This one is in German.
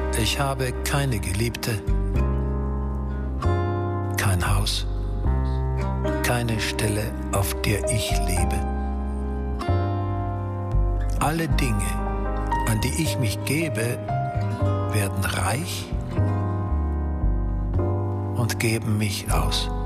Ich habe keine Geliebte, kein Haus, keine Stelle, auf der ich lebe. Alle Dinge, an die ich mich gebe, werden reich und geben mich aus.